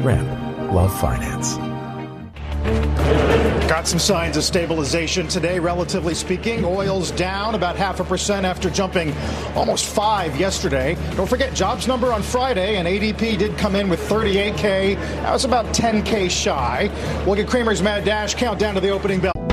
Ram, love finance. Got some signs of stabilization today, relatively speaking. Oil's down about 0.5% after jumping almost 5 yesterday. Don't forget jobs number on Friday, and ADP did come in with 38K. That was about 10K shy. We'll get Cramer's Mad Dash countdown to the opening bell.